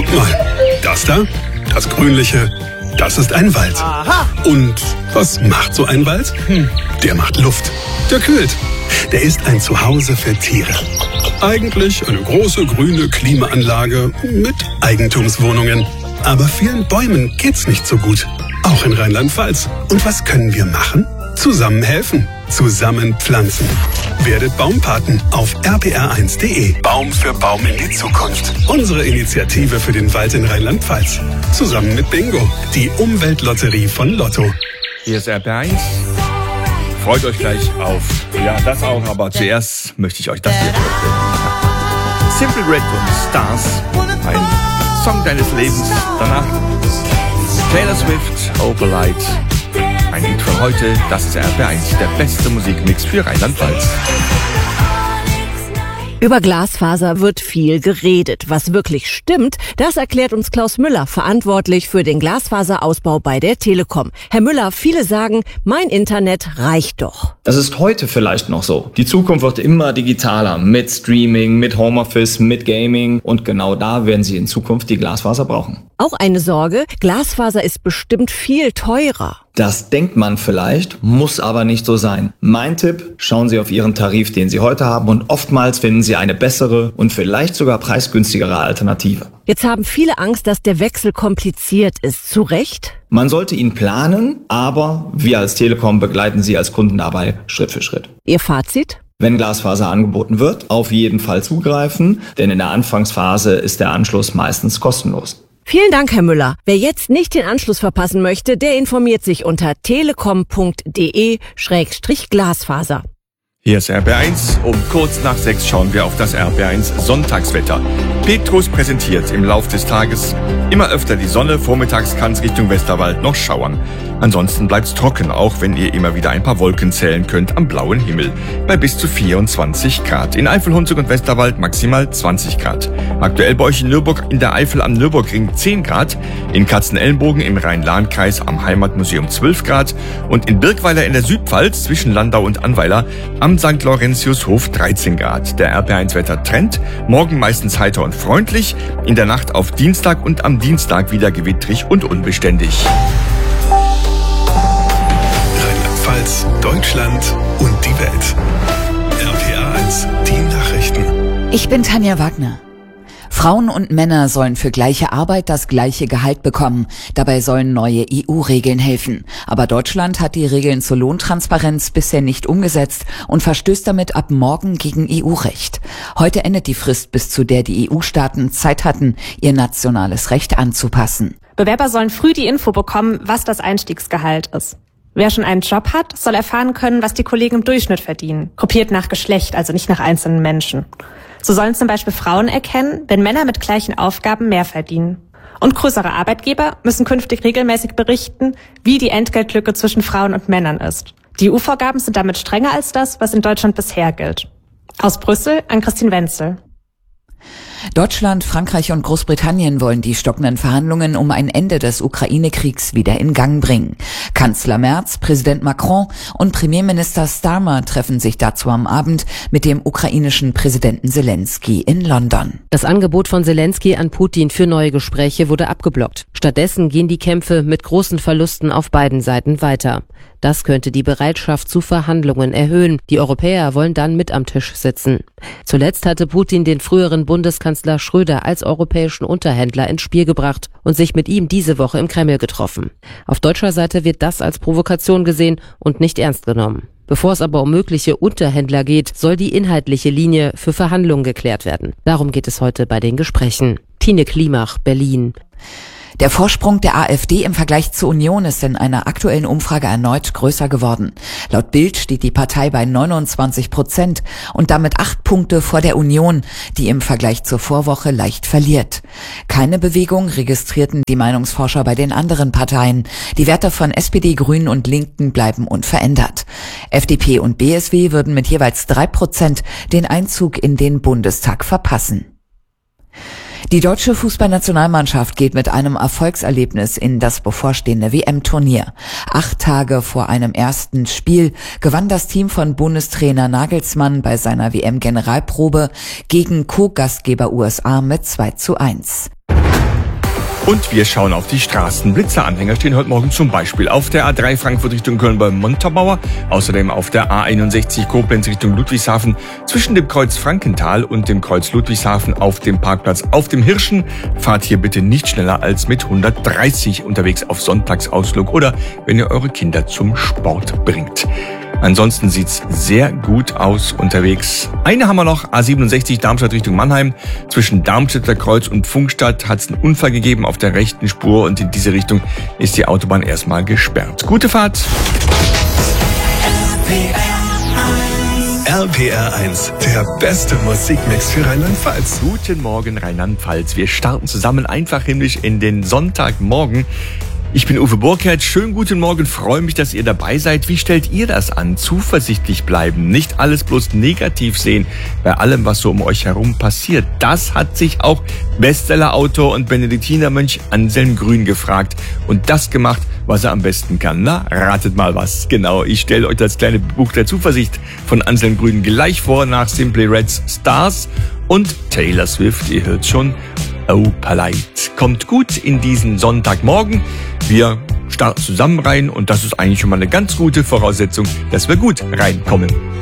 mal, das da, das Grünliche, das ist ein Wald. Aha. Und was macht so ein Wald? Der macht Luft. Der kühlt. Der ist ein Zuhause für Tiere. Eigentlich eine große grüne Klimaanlage mit Eigentumswohnungen. Aber vielen Bäumen geht's nicht so gut. Auch in Rheinland-Pfalz. Und was können wir machen? Zusammen helfen. Zusammen pflanzen. Werdet Baumpaten auf rpr1.de. Baum für Baum in die Zukunft. Unsere Initiative für den Wald in Rheinland-Pfalz. Zusammen mit Bingo, die Umweltlotterie von Lotto. Hier ist RPR1. Freut euch gleich auf. Ja, das auch, aber zuerst möchte ich euch das hier vorstellen. Simple Red und Stars. Ein Song deines Lebens. Danach Taylor Swift, Opal Light. Ein Lied von heute, das ist RPR1, der beste Musikmix für Rheinland-Pfalz. Über Glasfaser wird viel geredet. Was wirklich stimmt, das erklärt uns Klaus Müller, verantwortlich für den Glasfaserausbau bei der Telekom. Herr Müller, viele sagen, mein Internet reicht doch. Das ist heute vielleicht noch so. Die Zukunft wird immer digitaler, mit Streaming, mit Homeoffice, mit Gaming. Und genau da werden Sie in Zukunft die Glasfaser brauchen. Auch eine Sorge, Glasfaser ist bestimmt viel teurer. Das denkt man vielleicht, muss aber nicht so sein. Mein Tipp, schauen Sie auf Ihren Tarif, den Sie heute haben, und oftmals finden Sie eine bessere und vielleicht sogar preisgünstigere Alternative. Jetzt haben viele Angst, dass der Wechsel kompliziert ist. Zu Recht? Man sollte ihn planen, aber wir als Telekom begleiten Sie als Kunden dabei Schritt für Schritt. Ihr Fazit? Wenn Glasfaser angeboten wird, auf jeden Fall zugreifen, denn in der Anfangsphase ist der Anschluss meistens kostenlos. Vielen Dank, Herr Müller. Wer jetzt nicht den Anschluss verpassen möchte, der informiert sich unter telekom.de/Glasfaser. Hier ist RPR1. Um kurz nach 6 schauen wir auf das RPR1 Sonntagswetter. Petrus präsentiert im Lauf des Tages immer öfter die Sonne. Vormittags kann es Richtung Westerwald noch schauern. Ansonsten bleibt's trocken, auch wenn ihr immer wieder ein paar Wolken zählen könnt am blauen Himmel. Bei bis zu 24 Grad. In Eifel, Hunsrück und Westerwald maximal 20 Grad. Aktuell bei euch in Nürburg in der Eifel am Nürburgring 10 Grad. In Katzenelnbogen im Rhein-Lahn-Kreis am Heimatmuseum 12 Grad. Und in Birkweiler in der Südpfalz zwischen Landau und Annweiler am St. Laurentiushof 13 Grad. Der RPR1-Wetter Trend. Morgen meistens heiter und freundlich. In der Nacht auf Dienstag und am Dienstag wieder gewittrig und unbeständig. Rheinland-Pfalz, Deutschland und die Welt. RPR1, die Nachrichten. Ich bin Tanja Wagner. Frauen und Männer sollen für gleiche Arbeit das gleiche Gehalt bekommen. Dabei sollen neue EU-Regeln helfen. Aber Deutschland hat die Regeln zur Lohntransparenz bisher nicht umgesetzt und verstößt damit ab morgen gegen EU-Recht. Heute endet die Frist, bis zu der die EU-Staaten Zeit hatten, ihr nationales Recht anzupassen. Bewerber sollen früh die Info bekommen, was das Einstiegsgehalt ist. Wer schon einen Job hat, soll erfahren können, was die Kollegen im Durchschnitt verdienen. Gruppiert nach Geschlecht, also nicht nach einzelnen Menschen. So sollen zum Beispiel Frauen erkennen, wenn Männer mit gleichen Aufgaben mehr verdienen. Und größere Arbeitgeber müssen künftig regelmäßig berichten, wie die Entgeltlücke zwischen Frauen und Männern ist. Die EU-Vorgaben sind damit strenger als das, was in Deutschland bisher gilt. Aus Brüssel an Christine Wenzel. Deutschland, Frankreich und Großbritannien wollen die stockenden Verhandlungen um ein Ende des Ukraine-Kriegs wieder in Gang bringen. Kanzler Merz, Präsident Macron und Premierminister Starmer treffen sich dazu am Abend mit dem ukrainischen Präsidenten Selensky in London. Das Angebot von Selensky an Putin für neue Gespräche wurde abgeblockt. Stattdessen gehen die Kämpfe mit großen Verlusten auf beiden Seiten weiter. Das könnte die Bereitschaft zu Verhandlungen erhöhen. Die Europäer wollen dann mit am Tisch sitzen. Zuletzt hatte Putin den früheren Bundeskanzler Schröder als europäischen Unterhändler ins Spiel gebracht und sich mit ihm diese Woche im Kreml getroffen. Auf deutscher Seite wird das als Provokation gesehen und nicht ernst genommen. Bevor es aber um mögliche Unterhändler geht, soll die inhaltliche Linie für Verhandlungen geklärt werden. Darum geht es heute bei den Gesprächen. Tine Klimach, Berlin. Der Vorsprung der AfD im Vergleich zur Union ist in einer aktuellen Umfrage erneut größer geworden. Laut Bild steht die Partei bei 29% und damit 8 Punkte vor der Union, die im Vergleich zur Vorwoche leicht verliert. Keine Bewegung registrierten die Meinungsforscher bei den anderen Parteien. Die Werte von SPD, Grünen und Linken bleiben unverändert. FDP und BSW würden mit jeweils 3% den Einzug in den Bundestag verpassen. Die deutsche Fußballnationalmannschaft geht mit einem Erfolgserlebnis in das bevorstehende WM-Turnier. 8 Tage vor einem ersten Spiel gewann das Team von Bundestrainer Nagelsmann bei seiner WM-Generalprobe gegen Co-Gastgeber USA mit 2:1. Und wir schauen auf die Straßen. Blitzeranhänger stehen heute Morgen zum Beispiel auf der A3 Frankfurt Richtung Köln bei Montabaur, außerdem auf der A61 Koblenz Richtung Ludwigshafen zwischen dem Kreuz Frankenthal und dem Kreuz Ludwigshafen auf dem Parkplatz auf dem Hirschen. Fahrt hier bitte nicht schneller als mit 130 unterwegs auf Sonntagsausflug oder wenn ihr eure Kinder zum Sport bringt. Ansonsten sieht's sehr gut aus unterwegs. Eine haben wir noch, A67 Darmstadt Richtung Mannheim. Zwischen Darmstädter Kreuz und Pfungstadt hat es einen Unfall gegeben auf der rechten Spur und in diese Richtung ist die Autobahn erstmal gesperrt. Gute Fahrt! RPR 1, der beste Musikmix für Rheinland-Pfalz. Guten Morgen Rheinland-Pfalz. Wir starten zusammen einfach himmlisch in den Sonntagmorgen. Ich bin Uwe Burkhardt. Schönen guten Morgen. Freue mich, dass ihr dabei seid. Wie stellt ihr das an? Zuversichtlich bleiben. Nicht alles bloß negativ sehen bei allem, was so um euch herum passiert. Das hat sich auch Bestsellerautor und Benediktinermönch Anselm Grün gefragt und das gemacht, was er am besten kann. Na, ratet mal was. Genau, ich stelle euch das kleine Buch der Zuversicht von Anselm Grün gleich vor nach Simply Red's Stars und Taylor Swift. Ihr hört schon. Oh, Paleit. Kommt gut in diesen Sonntagmorgen. Wir starten zusammen rein und das ist eigentlich schon mal eine ganz gute Voraussetzung, dass wir gut reinkommen.